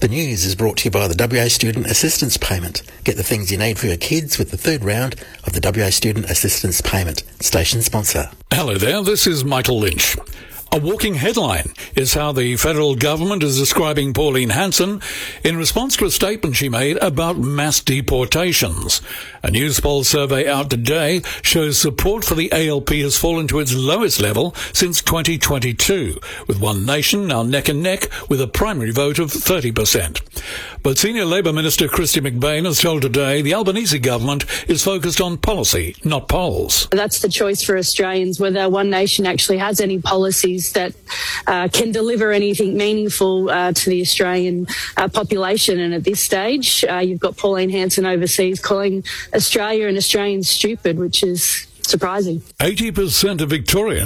The news is brought to you by the WA Student Assistance Payment. Get the things you need for your kids with the third round of the WA Student Assistance Payment. Station sponsor. Hello there, this is Michael Lynch. A walking headline is how the federal government is describing Pauline Hanson in response to a statement she made about mass deportations. A Newspoll survey out today shows support for the ALP has fallen to its lowest level since 2022, with One Nation now neck and neck with a primary vote of 30%. But Senior Labour Minister Kristy McBain has told Today the Albanese government is focused on policy, not polls. That's the choice for Australians, whether One Nation actually has any policies that can deliver anything meaningful to the Australian population. And at this stage, you've got Pauline Hanson overseas calling Australia and Australians stupid, which is surprising. 80% of Victorians